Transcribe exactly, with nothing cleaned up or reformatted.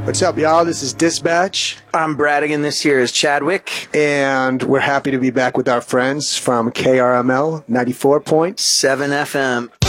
What's up, y'all? This is Dispatch. I'm Bradigan. This here is Chadwick. And we're happy to be back with our friends from K R M L ninety-four point seven F M.